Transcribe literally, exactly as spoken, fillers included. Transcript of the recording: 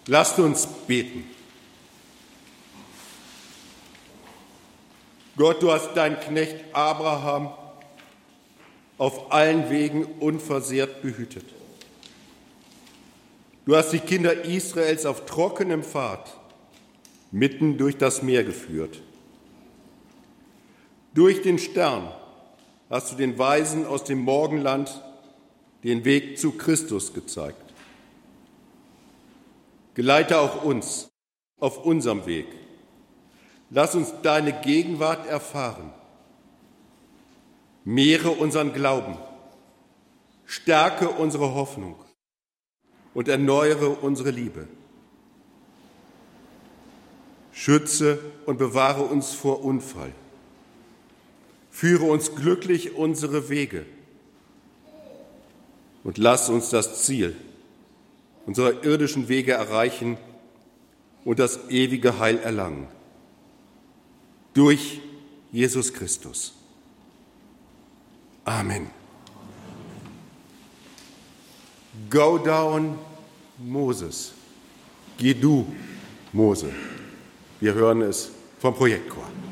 Lasst uns beten. Gott, du hast deinen Knecht Abraham auf allen Wegen unversehrt behütet. Du hast die Kinder Israels auf trockenem Pfad mitten durch das Meer geführt. Durch den Stern hast du den Weisen aus dem Morgenland den Weg zu Christus gezeigt. Geleite auch uns auf unserem Weg. Lass uns deine Gegenwart erfahren. Mehre unseren Glauben, stärke unsere Hoffnung und erneuere unsere Liebe. Schütze und bewahre uns vor Unfall. Führe uns glücklich unsere Wege und lass uns das Ziel unserer irdischen Wege erreichen und das ewige Heil erlangen. Durch Jesus Christus. Amen. Go down, Moses. Geh du, Mose. Wir hören es vom Projektchor.